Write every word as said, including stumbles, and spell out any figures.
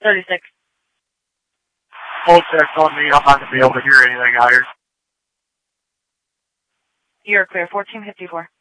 thirty-six. Full check on me. I'm not going to be able to hear anything out here. You're clear. fourteen fifty-four.